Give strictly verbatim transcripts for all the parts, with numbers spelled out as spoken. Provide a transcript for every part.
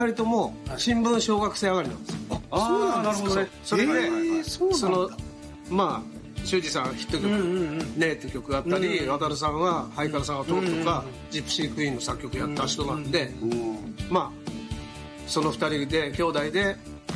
人とも新聞小学生上がりなんですよ。 ああ、なるほどね。 それでそのまあ修二さんヒット曲「ねえ」って曲があったり、渡さんはハイカラさんが通るとか、ジプシークイーンの作曲やった人なんで、まあそのふたりで兄弟で、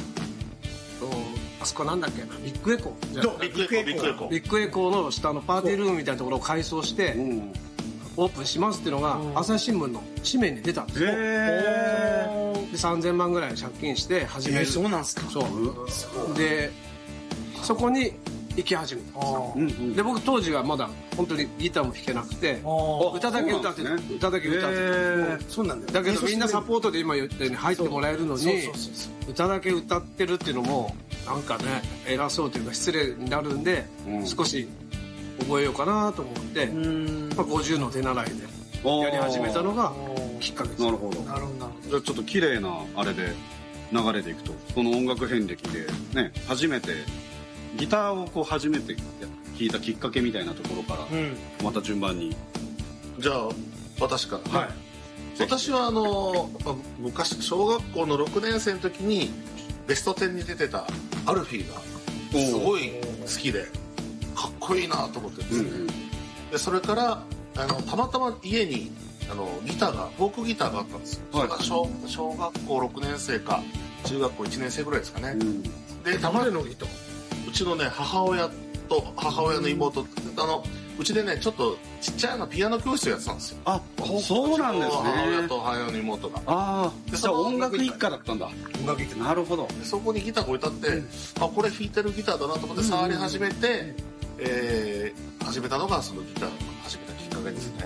あそこなんだっけな、ビッグエコービッグエコービッグエコービッグエコーの下のパーティールームみたいなところを改装してオープンしますっていうのが朝日新聞の紙面に出たんですよ。でさんぜんまんぐらい借金して始める。 そうなんですか。 そうでそこに行き始めたんですよ。で僕当時はまだ本当にギターも弾けなくて歌だけ歌ってた、歌だけ歌ってた。 そうなんだよ。 だけどみんなサポートで今言ったように入ってもらえるのに歌だけ歌ってるっていうのもなんかね偉そうというか失礼になるんで、少し覚えようかなと思って、まあ、ごじゅうの手習いでやり始めたのがきっかけです。 なるほど。 なるほど。 じゃあちょっと綺麗なあれで流れでいくと、その音楽遍歴でね初めてギターをこう初めて弾いたきっかけみたいなところから、また順番に。 じゃあ私から。はい。私はあの昔小学校のろくねん生の時にベストテンに出てたアルフィーがすごい好きでかっこいいなと思ってるんですね。でそれからあのたまたま家にあのギターがフォークギターがあったんですよ。それが 小, 小学校ろくねん生か中学校いちねん生ぐらいですかね。でたまにのギターうちのね母親と母親の妹あのうちでねちょっとちっちゃいのピアノ教室やってたんですよ。 あ、そうなんですね。 母親と母親の妹が。 ああ、じゃあ音楽一家だったんだ。 音楽一家。 なるほど。 でそこにギターが置いてあって、あこれ弾いてるギターだなと思って触り始めて、えー、始めたのがそのギターを始めたきっかけですね。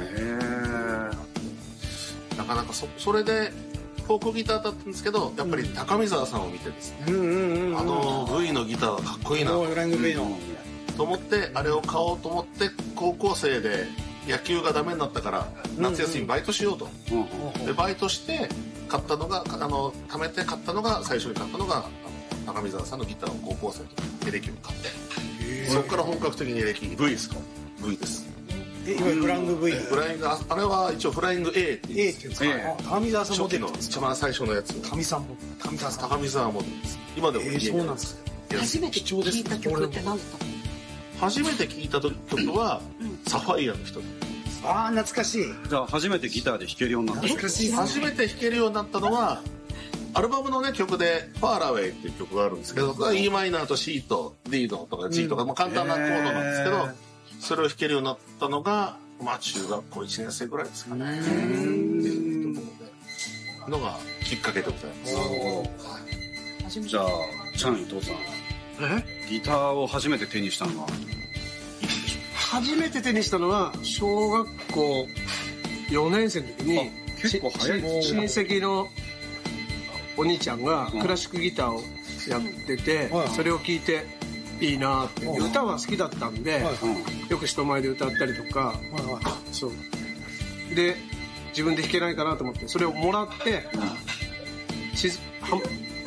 なかなか そ, それでフォークギターだったんですけど、やっぱり高見沢さんを見てですね、あの V のギターはかっこいいなと思ってあれを買おうと思って高校生で野球がダメになったから夏休みバイトしようと、でバイトして買ったのがあの貯めて買ったのが最初に買ったのがあの高見沢さんのギターを高校生の時エレキを買って、そこから本格的にエレキ V ですか V です。 いわゆるフライング V。 フライング、あれは一応フライング A っていうんですけど、 高見沢さんモデルの一番最初のやつ。 高見さんも高見沢さん。 高見沢モデルです。今でも家にあるんです。 初めて聴いた曲って何だったの？ 初めて聴いた曲はサファイアの人。 ああ懐かしい。 じゃあ初めてギターで弾けるようになった。 懐かしい。 初めて弾けるようになったのはアルバムのね曲で「ファーラウェイ」っていう曲があるんですけど、E マイナーと C と D のとか G とか、まあ簡単なコードなんですけど、それを弾けるようになったのがまあ中学校いちねん生ぐらいですかね。っていうところでのがきっかけでございます。 じゃあチャン伊藤さん、ギターを初めて手にしたのは初めて手にしたのは小学校よねん生の時に結構早いです親戚のお兄ちゃんがクラシックギターをやってて、それを聴いていいなって、歌は好きだったんでよく人前で歌ったりとか、そうで自分で弾けないかなと思ってそれをもらってしずは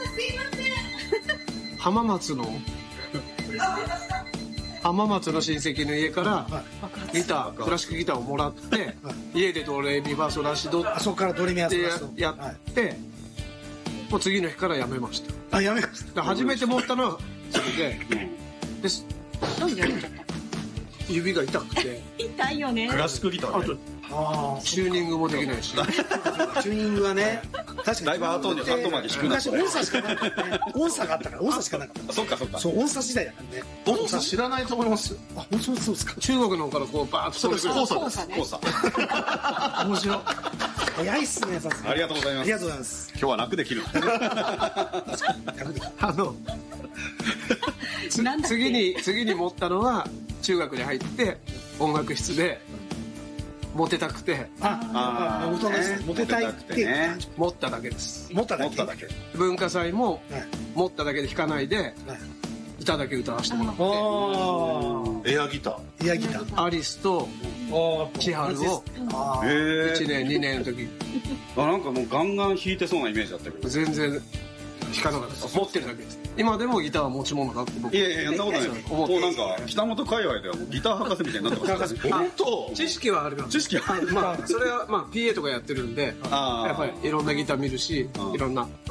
浜松の浜松の親戚の家からギタークラシックギターをもらって家でドレミファソラシドってそこからドレミファソラシドやってもう次の日からやめました。 あやめました。 初めて持ったのはそれでですなんでやめちゃったの？ 指が痛くて痛いよね。 クラシックギターでチューニングもできないしチューニングはね確かにだいぶ後に後まで弾くな昔音差しかなかったね。音差があったから音差しかなかった。 そっかそっか。 そう音差時代だからね。 音差知らないと思いますよ。 あ本当そうですか。 中国の方からこうバーッとそうです交差ですね。 交差面白い。 早いっすねさすが。 ありがとうございます。 ありがとうございます。 今日は楽できる。 あの次に次に持ったのは中学に入って音楽室でモテたくてああ大人ですモテたいって持っただけです。 持っただけ。 文化祭も持っただけで弾かないで歌だけ歌わせてもらってエアギターエアギターアリスと千春をいちねんにねんの時あなんかもうガンガン弾いてそうなイメージだったけど全然弾かなかったです。持ってるだけです。 今でもギターは持ち物だって僕いやいや、そんなことないです。もうなんか、北本界隈ではもうギター博士みたいになってますからね。 本当知識はあるから知識はまあそれはまあ ピーエー とかやってるんでやっぱりいろんなギター見るしいろんな